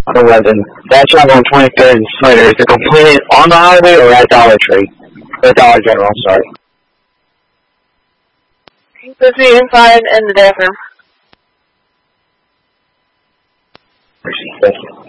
11. That shop on 23rd and Slater. Is the complainant on the highway or at Dollar Tree? Or Dollar General, sorry. Let's be inside in the bathroom. Thank you.